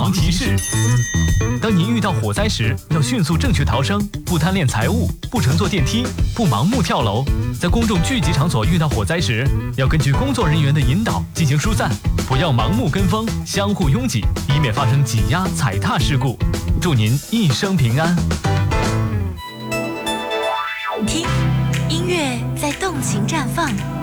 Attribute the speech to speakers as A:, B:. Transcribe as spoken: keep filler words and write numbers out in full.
A: 防提示：当您遇到火灾时，要迅速正确逃生，不贪恋财物，不乘坐电梯，不盲目跳楼。在公众聚集场所遇到火灾时，要根据工作人员的引导进行疏散，不要盲目跟风，相互拥挤，以免发生挤压、踩踏事故。祝您一生平安。
B: 听，音乐在动情绽放。